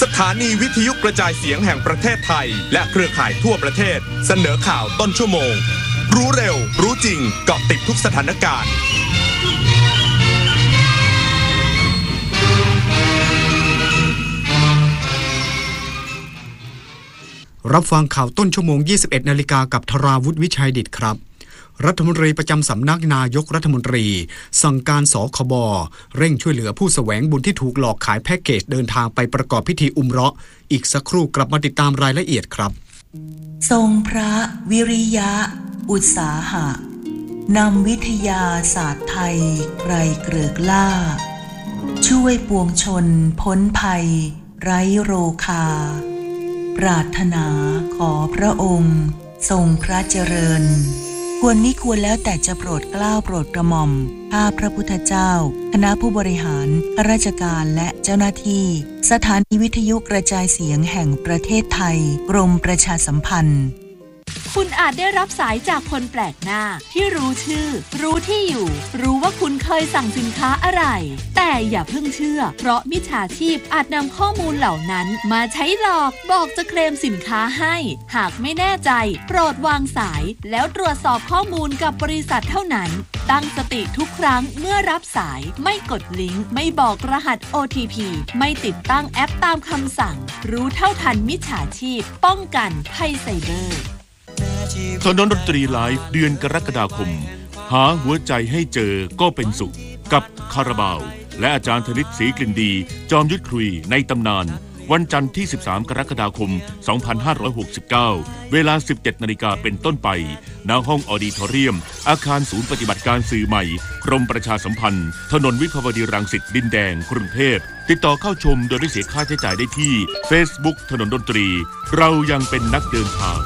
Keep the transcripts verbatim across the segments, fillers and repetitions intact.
ถานีวิทยุกระจายเสียงแห่งประเทศไทยและเครือข่ายทั่วประเทศเสนอข่าวต้นชั่วโมงรู้เร็วรู้จริงเกาะติดทุกสถานการณ์รับฟังข่าวต้นชั่วโมง ยี่สิบเอ็ด นาฬิกากับธราวุฒิวิชัยดิษฐ์ครับรัฐมนตรีประจำสำนักนายกรัฐมนตรีสั่งการสคบเร่งช่วยเหลือผู้แสวงบุญที่ถูกหลอกขายแพ็กเกจเดินทางไปประกอบพิธีอุมเราะห์อีกสักครู่กลับมาติดตามรายละเอียดครับทรงพระวิริยะอุตสาหะนำวิทยาศาสตร์ไทยไกรเกริกล่าช่วยปวงชนพ้นภัยไร้โรคาปรารถนาขอพระองค์ทรงพระเจริญควรมิควรแล้วแต่จะโปรดเกล้าโปรดกระหม่อมข้าพระพุทธเจ้าคณะผู้บริหารข้าราชการและเจ้าหน้าที่สถานีวิทยุกระจายเสียงแห่งประเทศไทยกรมประชาสัมพันธ์คุณอาจได้รับสายจากคนแปลกหน้าที่รู้ชื่อรู้ที่อยู่รู้ว่าคุณเคยสั่งสินค้าอะไรแต่อย่าเพิ่งเชื่อเพราะมิจฉาชีพอาจนำข้อมูลเหล่านั้นมาใช้หลอกบอกจะเคลมสินค้าให้หากไม่แน่ใจโปรดวางสายแล้วตรวจสอบข้อมูลกับบริษัทเท่านั้นตั้งสติทุกครั้งเมื่อรับสายไม่กดลิงก์ไม่บอกรหัส โอ ที พี ไม่ติดตั้งแอปตามคำสั่งรู้เท่าทันมิจฉาชีพป้องกันภัยไซเบอร์ถนนดนตรีไลฟ์เดือนกรกฎาคมหาหัวใจให้เจอก็เป็นสุขกับคาราบาวและอาจารย์ธนิตศรีกลิ่นดีจอมยุทธคุยในตำนานวันจันทร์ที่สิบสามกรกฎาคมสองพันห้าร้อยหกสิบเก้าเวลา สิบเจ็ดนาฬิกาเป็นต้นไปณห้องออดิทอเรียมอาคารศูนย์ปฏิบัติการสื่อใหม่กรมประชาสัมพันธ์ถนนวิภาวดีรังสิตดินแดงกรุงเทพติดต่อเข้าชมโดยไม่เสียค่าใช้จ่ายได้ที่ Facebook ถนนดนตรีเรายังเป็นนักเดินทาง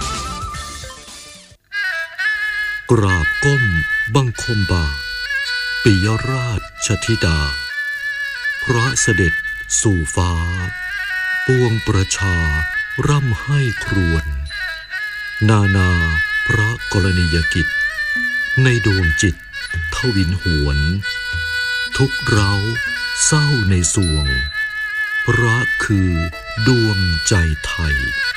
กราบก้มบังคมบาทปิยราชธิดาพระเสด็จสู่ฟ้าปวงประชาร่ำให้ครวญนานาพระกรณียกิจในดวงจิตทวินหวนทุกเร้าเศร้าในสวงพระคือดวงใจไทย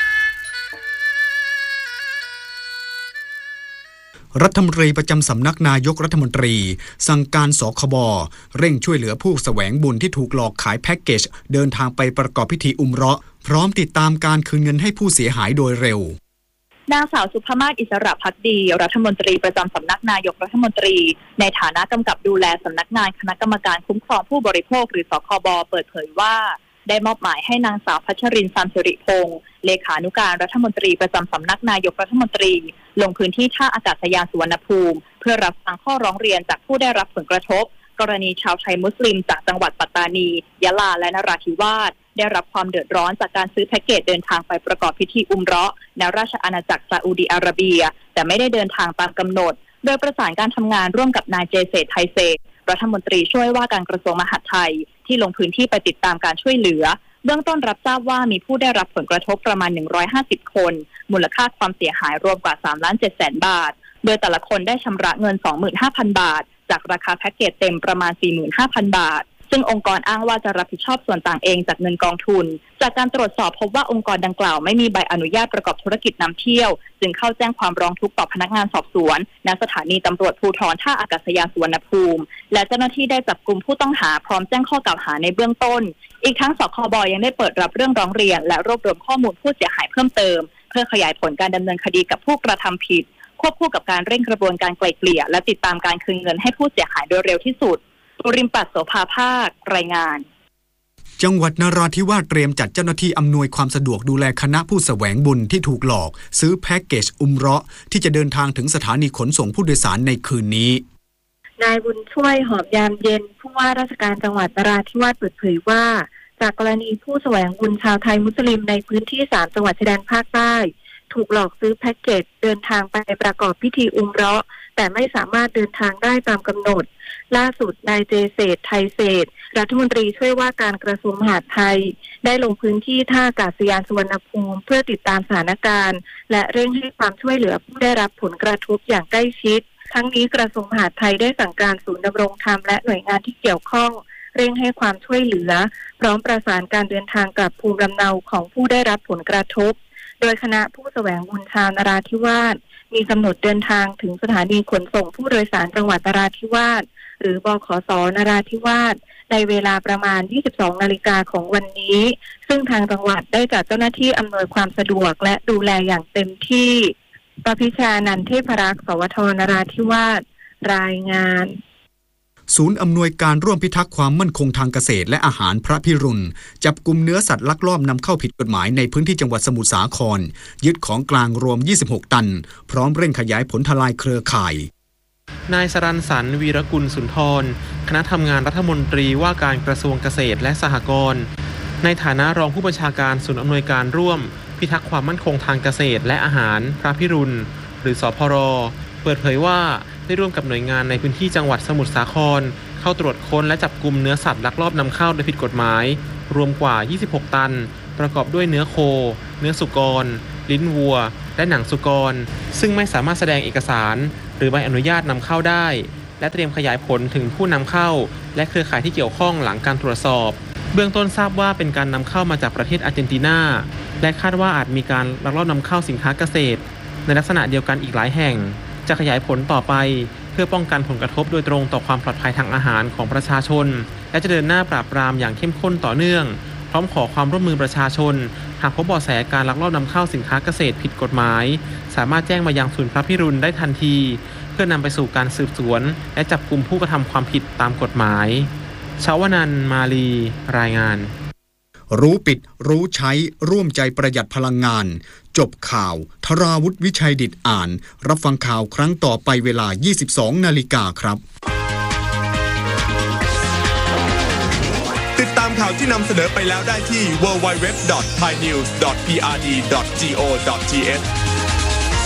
รัฐมนตรีประจำสำนักนายกรัฐมนตรีสั่งการสคบเร่งช่วยเหลือผู้แสวงบุญที่ถูกหลอกขายแพ็กเกจเดินทางไปประกอบพิธีอุมเราะห์พร้อมติดตามการคืนเงินให้ผู้เสียหายโดยเร็วนางสาวสุภมาศอิสระภักดีรัฐมนตรีประจำสำนักนายกรัฐมนตรีในฐานะกำกับดูแลสำนักงานคณะกรรมการคุ้มครองผู้บริโภคหรือสคบเปิดเผยว่าได้มอบหมายให้นางสาวพัชรินทร์ สันสิริพงษ์เลขานุการรัฐมนตรีประจำสำนักนายกรัฐมนตรีลงพื้นที่ท่าอากาศยานสุวรรณภูมิเพื่อรับฟังข้อร้องเรียนจากผู้ได้รับผลกระทบกรณีชาวไทยมุสลิมจากจังหวัดปัตตานียะลาและนราธิวาสได้รับความเดือดร้อนจากการซื้อแพ็กเกจเดินทางไปประกอบพิธีอุมเราะห์ในราชอาณาจักรซาอุดิอาระเบียแต่ไม่ได้เดินทางตามกำหนดโดยประสานการทำงานร่วมกับนายเจเศรษฐ์ไทยเศรษฐ์รัฐมนตรีช่วยว่าการกระทรวงมหาดไทยที่ลงพื้นที่ไปติดตามการช่วยเหลือเบื้องต้นรับทราบว่ามีผู้ได้รับผลกระทบประมาณหนึ่งร้อยห้าสิบคนมูลค่าความเสียหายรวมกว่า สามล้านเจ็ดแสน บาทโดยแต่ละคนได้ชำระเงิน สองหมื่นห้าพัน บาทจากราคาแพ็กเกจเต็มประมาณ สี่หมื่นห้าพัน บาทซึ่งองค์กรอ้างว่าจะรับผิดชอบส่วนต่างเองจากเงินกองทุนจากการตรวจสอบพบว่าองค์กรดังกล่าวไม่มีใบอนุญาตประกอบธุรกิจนำเที่ยวจึงเข้าแจ้งความร้องทุกข์ต่อพนักงานสอบสวนณสถานีตำรวจภูธรท่าอากาศยานสุวรรณภูมิและเจ้าหน้าที่ได้จับกุมผู้ต้องหาพร้อมแจ้งข้อกล่าวหาในเบื้องต้นอีกทั้งสคบยังได้เปิดรับเรื่องร้องเรียนและรวบรวมข้อมูลผู้เสียหายเพิ่มเติมเพื่อขยายผลการดำเนินคดีกับผู้กระทำผิดควบคู่กับการเร่งกระบวนการไกล่เกลี่ยและติดตามการคืนเงินให้ผู้เสียหายโดยเร็วที่สุดปุริมปัตโสภาภาครายงานจังหวัดนราธิวาสเตรียมจัดเจ้าหน้าที่อำนวยความสะดวกดูแลคณะผู้แสวงบุญที่ถูกหลอกซื้อแพ็กเกจอุมเราะห์ที่จะเดินทางถึงสถานีขนส่งผู้โดยสารในคืนนี้นายบุญช่วยหอมยามเย็นผู้ว่าราชการจังหวัดนราธิวาสเปิดเผยว่าจากกรณีผู้แสวงบุญชาวไทยมุสลิมในพื้นที่สามจังหวัดชายแดนภาคใต้ถูกหลอกซื้อแพ็กเกจเดินทางไปประกอบพิธีอุมเราะห์แต่ไม่สามารถเดินทางได้ตามกำหนดล่าสุดนายเจเศรษฐ์ไทยเศรษฐ์รัฐมนตรีช่วยว่าการกระทรวงมหาดไทยได้ลงพื้นที่ท่าอากาศยานสุวรรณภูมิเพื่อติดตามสถานการณ์และเร่งให้ความช่วยเหลือผู้ได้รับผลกระทบอย่างใกล้ชิดทั้งนี้กระทรวงมหาดไทยได้สั่งการศูนย์ดำรงธรรมและหน่วยงานที่เกี่ยวข้องเร่งให้ความช่วยเหลือพร้อมประสานการเดินทางกลับภูมิลำเนาของผู้ได้รับผลกระทบโดยคณะผู้แสวงบุญชาวนราธิวาสมีกำหนดเดินทางถึงสถานีขนส่งผู้โดยสารจังหวัดนราธิวาสหรือบขส.นราธิวาสในเวลาประมาณ ยี่สิบสอง นาฬิกาของวันนี้ซึ่งทางจังหวัดได้จัดเจ้าหน้าที่อำนวยความสะดวกและดูแลอย่างเต็มที่ประพิชานันท์เทพรักษ์สวทนราธิวาสรายงานศูนย์อำนวยการร่วมพิทักษ์ความมั่นคงทางเกษตรและอาหารพระพิรุณจับกุมเนื้อสัตว์ลักลอบนำเข้าผิดกฎหมายในพื้นที่จังหวัดสมุทรสาครยึดของกลางรวมยี่สิบหกตันพร้อมเร่งขยายผลทลายเครือข่ายนายสรัญสรรค์วีรกุลสุนทรคณะทำงานรัฐมนตรีว่าการกระทรวงเกษตรและสหกรณ์ในฐานะรองผู้บัญชาการศูนย์อำนวยการร่วมพิทักษ์ความมั่นคงทางเกษตรและอาหารพระพิรุณหรือสพรเปิดเผยว่าได้ร่วมกับหน่วยงานในพื้นที่จังหวัดสมุทรสาครเข้าตรวจค้นและจับกุมเนื้อสัตว์ลักลอบนำเข้าโดยผิดกฎหมายรวมกว่ายี่สิบหกตันประกอบด้วยเนื้อโคเนื้อสุกรลิ้นวัวและหนังสุกรซึ่งไม่สามารถแสดงเอกสารหรือใบอนุญาตนำเข้าได้และเตรียมขยายผลถึงผู้นำเข้าและเครือข่ายที่เกี่ยวข้องหลังการตรวจสอบเบื้องต้นทราบว่าเป็นการนำเข้ามาจากประเทศอาร์เจนตินาและคาดว่าอาจมีการลักลอบนำเข้าสินค้าเกษตรในลักษณะเดียวกันอีกหลายแห่งจะขยายผลต่อไปเพื่อป้องกันผลกระทบโดยตรงต่อความปลอดภัยทางอาหารของประชาชนและจะเดินหน้าปราบปรามอย่างเข้มข้นต่อเนื่องพร้อมขอความร่วมมือประชาชนหากพบเบาะแสการลักลอบนำเข้าสินค้าเกษตรผิดกฎหมายสามารถแจ้งมายังศูนย์พระพิรุณได้ทันทีเพื่อนำไปสู่การสืบสวนและจับกุมผู้กระทำความผิดตามกฎหมายชาวนันท์มาลีรายงานรู้ปิดรู้ใช้ร่วมใจประหยัดพลังงานจบข่าวธราวุฒิวิชัยดิษฐ์อ่านรับฟังข่าวครั้งต่อไปเวลา ยี่สิบสอง นาฬิกาครับติดตามข่าวที่นำเสนอไปแล้วได้ที่ ดับเบิลยู ดับเบิลยู ดับเบิลยู ดอท ไทยนิวส์ ดอท พี อาร์ ดี ดอท จี โอ ดอท ที เอช